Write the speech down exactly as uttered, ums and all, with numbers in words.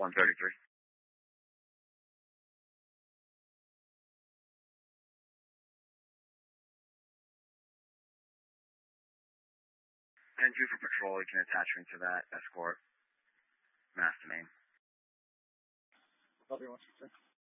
one thirty-three. ten two for patrol, you can attach me to that escort. Mass to main. Copy one six six.